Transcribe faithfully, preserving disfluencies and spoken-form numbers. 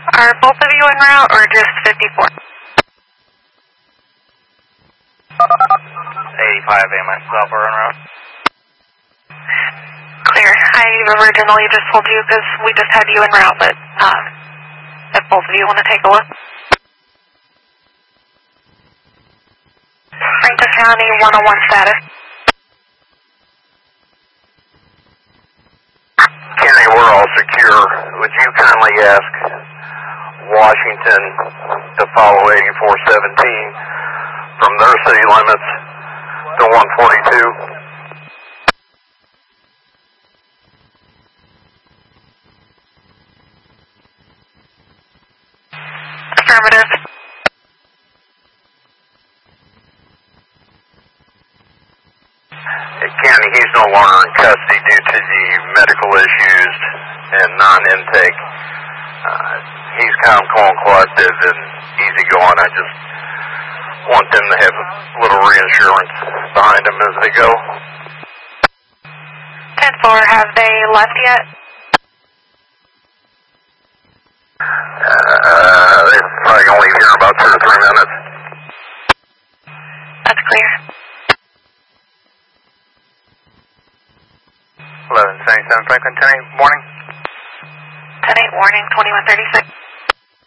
Are both of you en route or just fifty-four? eighty-five A myself are en route. Clear. I originally just told you because we just had you en route, but um, if both of you want to take a look. Franklin County one oh one status. Kenny, we're all secure. Would you kindly ask Washington to follow eighty-four seventeen from their city limits to one forty-two? Affirmative. Kenny, he's no longer in custody due to the medical issues and non-intake. Uh, he's calm, cool, and collected and easygoing. I just want them to have a little reassurance behind them as they go. ten four, have they left yet? Uh, they're probably going to leave here in about two or three minutes. That's clear. eleven seventy-seven Franklin, ten eight, morning. ten eight, warning, twenty-one thirty-six.